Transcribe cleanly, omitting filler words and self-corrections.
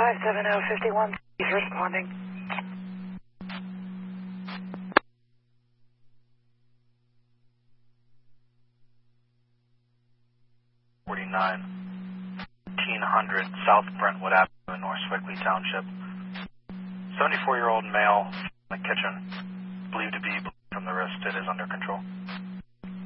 57051 is responding. $1800 South Brentwood Avenue in North Swickley Township. 74-year-old male in the kitchen, believed to be bleeding from the wrist. It is under control.